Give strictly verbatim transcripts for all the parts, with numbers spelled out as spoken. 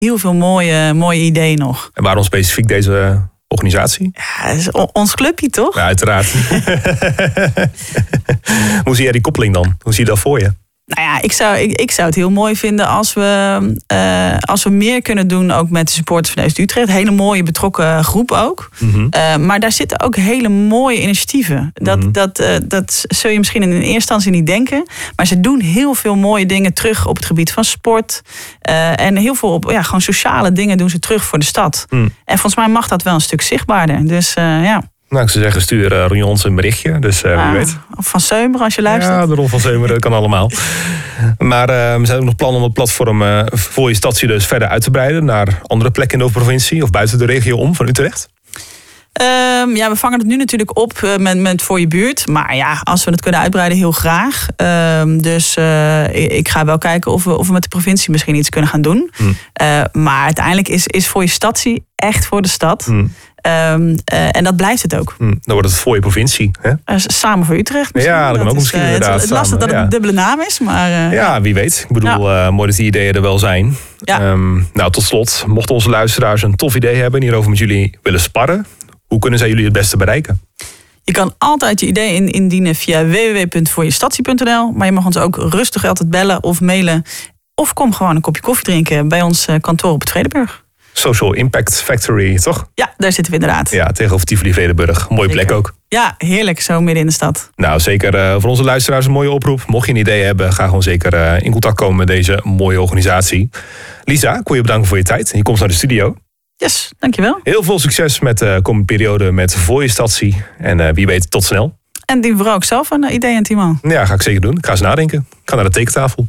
heel veel mooie, mooie ideeën nog. En waarom specifiek deze organisatie? Ja, dat is ons clubje, toch? Ja, uiteraard. Hoe zie jij die koppeling dan? Hoe zie je dat voor je? Nou ja, ik zou, ik, ik zou het heel mooi vinden als we, uh, als we meer kunnen doen ook met de supporters van F C Utrecht. Hele mooie betrokken groep ook. Mm-hmm. Uh, maar daar zitten ook hele mooie initiatieven. Dat, Mm-hmm. dat, uh, dat zul je misschien in eerste instantie niet denken. Maar ze doen heel veel mooie dingen terug op het gebied van sport. Uh, en heel veel op ja, gewoon sociale dingen doen ze terug voor de stad. Mm. En volgens mij mag dat wel een stuk zichtbaarder. Dus uh, ja. Nou, ik zou zeggen, stuur uh, Ron ons een berichtje. Dus uh, Ah, wie weet. Of Van Seumer als je luistert. Ja, de Ron van Seumer, dat kan allemaal. Maar uh, we zijn ook nog plannen om het platform uh, voor je stadje dus verder uit te breiden naar andere plekken in de provincie of buiten de regio om van Utrecht. Um, ja, we vangen het nu natuurlijk op uh, met, met voor je buurt. Maar ja, als we het kunnen uitbreiden, heel graag. Um, dus uh, ik ga wel kijken of we, of we met de provincie misschien iets kunnen gaan doen. Hmm. Uh, maar uiteindelijk is, is voor je stadsie echt voor de stad. Hmm. Um, uh, en dat blijft het ook. Hmm. Dan wordt het voor je provincie. Hè? Uh, samen voor Utrecht misschien. Ja, dat kan ook is, misschien uh, inderdaad. Het is lastig samen, dat het ja. een dubbele naam is. Maar, uh, Ja, wie weet. Ik bedoel, ja. uh, mooi dat die ideeën er wel zijn. Ja. Um, nou, tot slot, mochten onze luisteraars een tof idee hebben en hierover met jullie willen sparren, hoe kunnen zij jullie het beste bereiken? Je kan altijd je idee in, indienen via w w w punt voor je stadsie punt n l. Maar je mag ons ook rustig altijd bellen of mailen. Of kom gewoon een kopje koffie drinken bij ons kantoor op het Vredenburg. Social Impact Factory, toch? Ja, daar zitten we inderdaad. Ja, tegenover Tivoli Vredenburg. Mooie Zeker. plek ook. Ja, heerlijk, zo midden in de stad. Nou, zeker uh, voor onze luisteraars een mooie oproep. Mocht je een idee hebben, ga gewoon zeker uh, in contact komen met deze mooie organisatie. Lisa, ik wil je bedanken voor je tijd. Je komt naar de studio. Yes, dankjewel. Heel veel succes met de uh, komende periode met Voor je Stadsie. En uh, wie weet, tot snel. En die vooral ook zelf een idee aan Timo. Ja, ga ik zeker doen. Ik ga eens nadenken. Ik ga naar de tekentafel.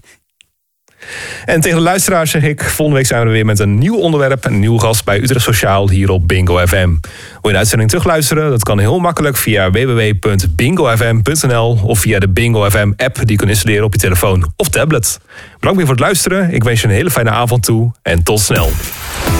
En tegen de luisteraars zeg ik, volgende week zijn we er weer met een nieuw onderwerp en een nieuwe gast bij Utrecht Sociaal hier op Bingo F M. Wil je een uitzending terugluisteren? Dat kan heel makkelijk via w w w punt bingo f m punt n l of via de Bingo F M app die je kunt installeren op je telefoon of tablet. Bedankt weer voor het luisteren. Ik wens je een hele fijne avond toe en tot snel.